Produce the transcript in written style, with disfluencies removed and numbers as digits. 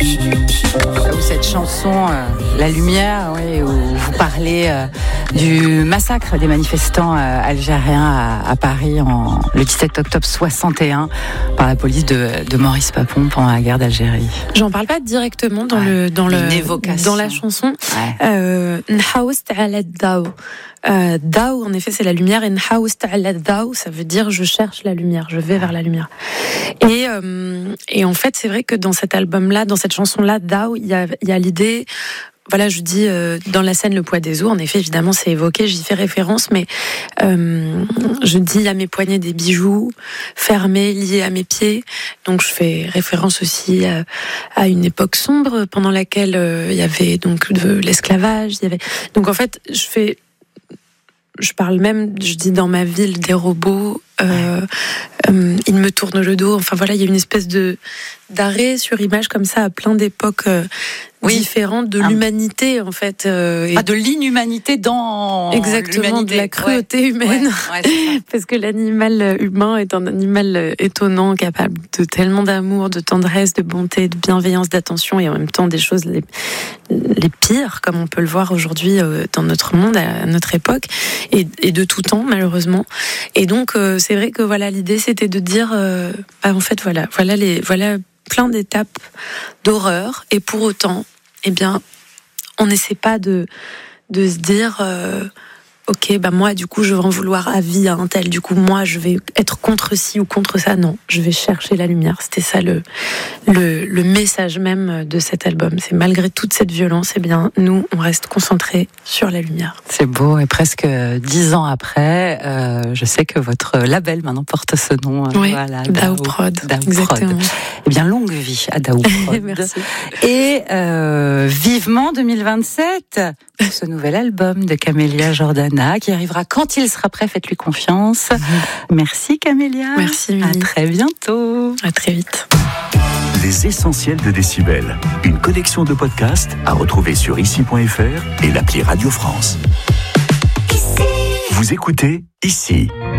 Cette chanson, La Lumière, oui, où vous parlez du massacre des manifestants algériens à Paris le 17 octobre 61 par la police de Maurice Papon pendant la guerre d'Algérie. J'en parle pas directement dans la chanson. Nhaoust ala Dao. Dao, en effet, c'est la lumière, et Nhaoust ala Dao, ça veut dire je cherche la lumière, je vais vers la lumière. Et en fait, c'est vrai que dans cet album-là, dans cette chanson-là, Dao, il y a l'idée. Voilà, je dis dans la scène Le Poids des os, en effet, évidemment, c'est évoqué, j'y fais référence, mais je dis à mes poignets des bijoux fermés, liés à mes pieds. Donc, je fais référence aussi à une époque sombre pendant laquelle il y avait donc de l'esclavage. Donc, en fait, je parle même, je dis dans ma ville des robots, ils me tournent le dos. Enfin voilà, il y a une espèce d'arrêt sur image comme ça à plein d'époques différentes de l'humanité en fait. De l'inhumanité dans exactement de la cruauté humaine, parce que l'animal humain est un animal étonnant, capable de tellement d'amour, de tendresse, de bonté, de bienveillance, d'attention, et en même temps des choses les pires, comme on peut le voir aujourd'hui dans notre monde, à notre époque, et de tout temps malheureusement. Et donc c'est vrai que voilà, l'idée c'était de dire en fait voilà plein d'étapes d'horreur, et pour autant, eh bien, on n'essaie pas de se dire ok, moi du coup je vais en vouloir à vie à un tel, du coup moi je vais être contre ci ou contre ça. Non, je vais chercher la lumière. C'était ça le message même de cet album. C'est malgré toute cette violence, eh bien nous on reste concentrés sur la lumière. C'est beau, et presque 10 ans après, je sais que votre label maintenant porte ce nom. Oui, voilà, Dao Prod. Exactement. Eh bien, longue vie à Dao Prod. Merci. Et vivement 2027, ce nouvel album de Camélia Jordana qui arrivera quand il sera prêt. Faites-lui confiance. Merci Camélia. Merci. À très bientôt. À très vite. Les essentiels de Décibel, une collection de podcasts à retrouver sur ici.fr et l'appli Radio France. Vous écoutez Ici.